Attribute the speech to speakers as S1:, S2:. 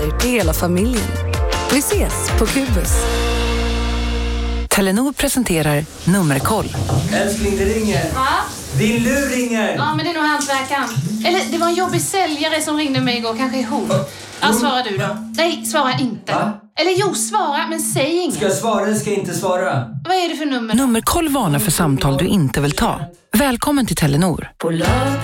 S1: till hela familjen. Vi ses på Kubus.
S2: Telenor presenterar Nummerkoll.
S3: Älskling, det ringer.
S4: Ja?
S3: Din lur ringer.
S4: Ja, men det är nog hantverkaren. Eller det var en jobbig säljare som ringde mig igår. Kanske är hon. Ja, svara du då. Nej, svara inte.
S3: Va?
S4: Eller jo, svara, men säg inget.
S3: Ska jag svara eller ska jag inte svara?
S4: Vad är det för nummer?
S2: Nummerkoll varnar för samtal du inte vill ta. Välkommen till Telenor.